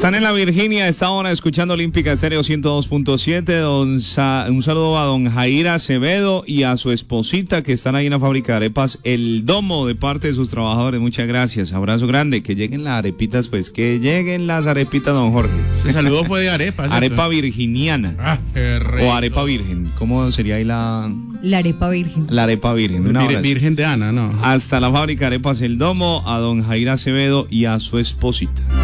Están en la Virginia, esta hora escuchando Olímpica Estéreo 102.7. Un saludo a don Jair Acevedo y a su esposita que están ahí en la fábrica de arepas El Domo, de parte de sus trabajadores. Muchas gracias, abrazo grande, que lleguen las arepitas, pues que lleguen las arepitas, don Jorge. Ese saludo fue de arepa, ¿cierto? Arepa virginiana. Ah, qué rico. O arepa virgen, ¿cómo sería ahí la arepa virgen? La arepa virgen. Virgen de Ana, ¿no? Hasta la fábrica de arepas El Domo, a don Jair Acevedo y a su esposita.